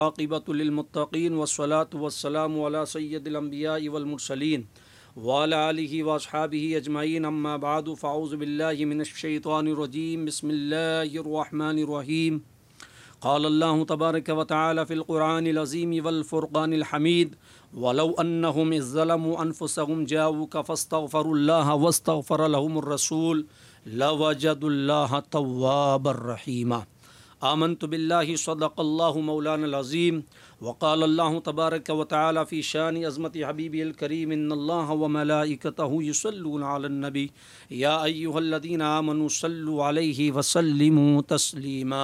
عاقبۃ للمتقین والصلاة والسلام علی سید الانبیاء والمرسلین وعلی آلہ واصحابہ اجمعین اما بعد فاعوذ باللہ من الشیطان الرجیم بسم اللہ الرحمن الرحیم قال اللہ تبارک وتعالی فی القرآن العظیم والفرقان الحمید ولو انہم اذ ظلموا انفسہم جاؤک فاستغفروا اللہ واستغفر لهم الرسول لوجدوا اللہ توابا رحیما آمنت باللہ صدق اللہ مولانا العظیم وقال اللہ تبارک وتعالی فی شان عظمت حبیبی الکریم ان اللہ وملائکتہ یصلون علی النبی یا ایہا الذین آمنوا صلوا علیہ وسلموا تسلیما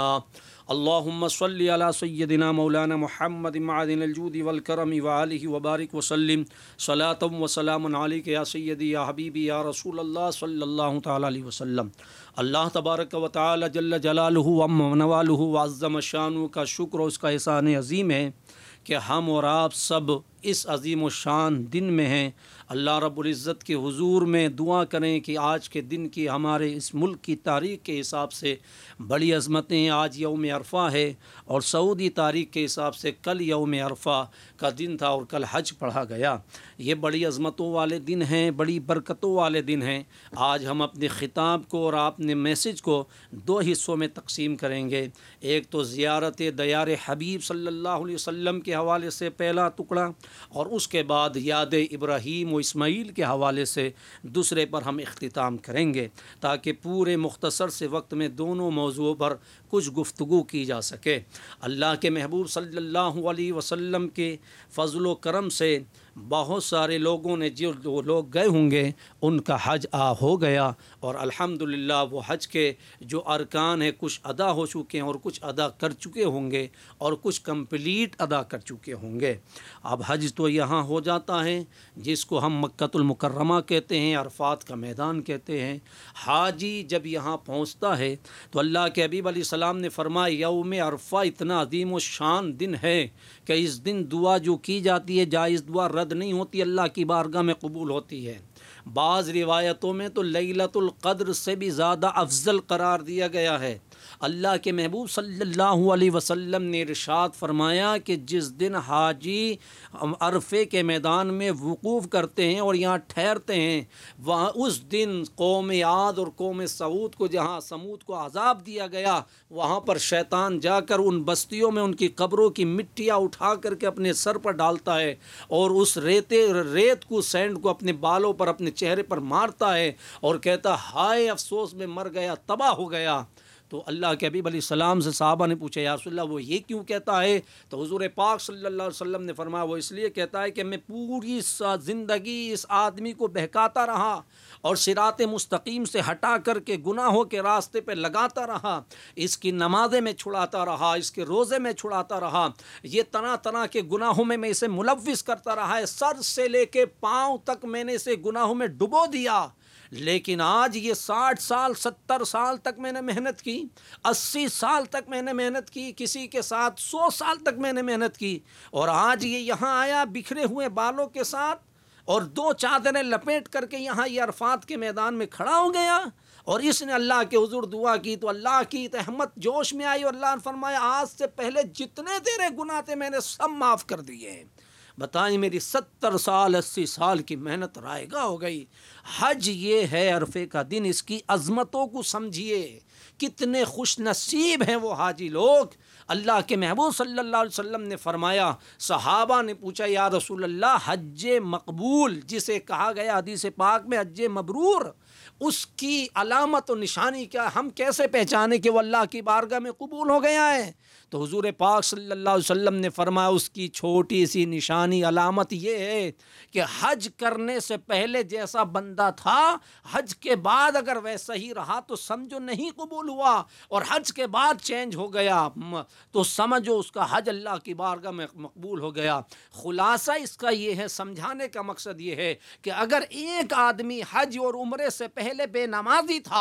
اللہم صلی علی سیدنا مولانا محمد معدن الجود والکرم وآلہ وبارک وسلم صلاۃ وسلام علیک یا سیدی یا حبیبی یا رسول اللہ صلی اللہ تعالی علیہ وسلم۔ اللہ تبارک و تعالی جل جلالہ وعم نوالہ وعظم شانہ کا شکر و اس کا احسان عظیم ہے کہ ہم اور آپ سب اس عظیم و شان دن میں ہیں۔ اللہ رب العزت کے حضور میں دعا کریں کہ آج کے دن کی ہمارے اس ملک کی تاریخ کے حساب سے بڑی عظمتیں ہیں۔ آج یوم عرفہ ہے اور سعودی تاریخ کے حساب سے کل یوم عرفہ کا دن تھا اور کل حج پڑھا گیا۔ یہ بڑی عظمتوں والے دن ہیں، بڑی برکتوں والے دن ہیں۔ آج ہم اپنے خطاب کو اور اپنے میسج کو دو حصوں میں تقسیم کریں گے۔ ایک تو زیارت دیار حبیب صلی اللہ علیہ وسلم کے حوالے سے پہلا ٹکڑا، اور اس کے بعد یاد ابراہیم و اسماعیل کے حوالے سے دوسرے پر ہم اختتام کریں گے، تاکہ پورے مختصر سے وقت میں دونوں موضوعوں پر کچھ گفتگو کی جا سکے۔ اللہ کے محبوب صلی اللہ علیہ وسلم کے فضل و کرم سے بہت سارے لوگوں نے جو لوگ گئے ہوں گے ان کا حج ہو گیا، اور الحمدللہ وہ حج کے جو ارکان ہیں کچھ ادا ہو چکے ہیں اور کچھ ادا کر چکے ہوں گے اور کچھ کمپلیٹ ادا کر چکے ہوں گے۔ اب حج تو یہاں ہو جاتا ہے جس کو ہم مکۃ المکرمہ کہتے ہیں، عرفات کا میدان کہتے ہیں۔ حاجی جب یہاں پہنچتا ہے تو اللہ کے حبیب علیہ السلام نے فرمایا یوم عرفہ اتنا عظیم و شان دن ہے کہ اس دن دعا جو کی جاتی ہے جائز دعا رد نہیں ہوتی، اللہ کی بارگاہ میں قبول ہوتی ہے۔ بعض روایتوں میں تو لیلۃ القدر سے بھی زیادہ افضل قرار دیا گیا ہے۔ اللہ کے محبوب صلی اللہ علیہ وسلم نے ارشاد فرمایا کہ جس دن حاجی عرفے کے میدان میں وقوف کرتے ہیں اور یہاں ٹھہرتے ہیں، وہاں اس دن قوم عاد اور قوم سعود کو جہاں سمود کو عذاب دیا گیا، وہاں پر شیطان جا کر ان بستیوں میں ان کی قبروں کی مٹیاں اٹھا کر کے اپنے سر پر ڈالتا ہے اور اس ریت کو سینڈ کو اپنے بالوں پر اپنے چہرے پر مارتا ہے اور کہتا ہائے افسوس میں مر گیا، تباہ ہو گیا۔ تو اللہ کے حبیب علیہ السلام سے صحابہ نے پوچھا یا رسول اللہ وہ یہ کیوں کہتا ہے؟ تو حضور پاک صلی اللہ علیہ وسلم نے فرمایا وہ اس لیے کہتا ہے کہ میں پوری زندگی اس آدمی کو بہکاتا رہا اور صراط مستقیم سے ہٹا کر کے گناہوں کے راستے پہ لگاتا رہا، اس کی نمازیں میں چھڑاتا رہا، اس کے روزے میں چھڑاتا رہا، یہ طرح طرح کے گناہوں میں اسے ملوث کرتا رہا ہے، سر سے لے کے پاؤں تک میں نے اسے گناہوں میں ڈبو دیا۔ لیکن آج یہ 60 سال 70 سال تک میں نے محنت کی، 80 سال تک میں نے محنت کی، کسی کے ساتھ 100 سال تک میں نے محنت کی، اور آج یہ یہاں آیا بکھرے ہوئے بالوں کے ساتھ اور 2 چادریں لپیٹ کر کے یہاں یہ عرفات کے میدان میں کھڑا ہو گیا، اور اس نے اللہ کے حضور دعا کی تو اللہ کی رحمت جوش میں آئی اور اللہ نے فرمایا آج سے پہلے جتنے تیرے گناہ تھے میں نے سب معاف کر دیے ہیں۔ بتائیں میری 70 سال 80 سال کی محنت رائے گاہ ہو گئی۔ حج یہ ہے عرفے کا دن، اس کی عظمتوں کو سمجھیے، کتنے خوش نصیب ہیں وہ حاجی لوگ۔ اللہ کے محبوب صلی اللہ علیہ وسلم نے فرمایا، صحابہ نے پوچھا یا رسول اللہ حج مقبول جسے کہا گیا حدیث پاک میں حج مبرور، اس کی علامت و نشانی کیا، ہم کیسے پہچانے کہ وہ اللہ کی بارگاہ میں قبول ہو گیا ہے؟ تو حضور پاک صلی اللہ علیہ وسلم نے فرمایا اس کی چھوٹی سی نشانی علامت یہ ہے کہ حج کرنے سے پہلے جیسا بندہ تھا حج کے بعد اگر ویسا ہی رہا تو سمجھو نہیں قبول ہوا، اور حج کے بعد چینج ہو گیا تو سمجھو اس کا حج اللہ کی بارگاہ میں مقبول ہو گیا۔ خلاصہ اس کا یہ ہے، سمجھانے کا مقصد یہ ہے کہ اگر ایک آدمی حج اور عمرے سے پہلے بے نمازی تھا،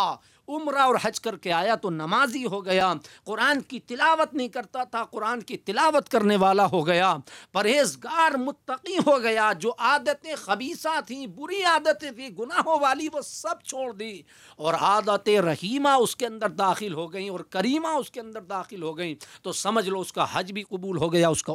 عمرہ اور حج کر کے آیا تو نمازی ہو گیا، قرآن کی تلاوت نہیں کرتا تھا قرآن کی تلاوت کرنے والا ہو گیا، پرہیزگار متقی ہو گیا، جو عادتیں خبیثہ تھیں، بری عادتیں تھیں گناہوں والی، وہ سب چھوڑ دی اور عادت رحیمہ اس کے اندر داخل ہو گئیں اور کریمہ اس کے اندر داخل ہو گئیں، تو سمجھ لو اس کا حج بھی قبول ہو گیا، اس کا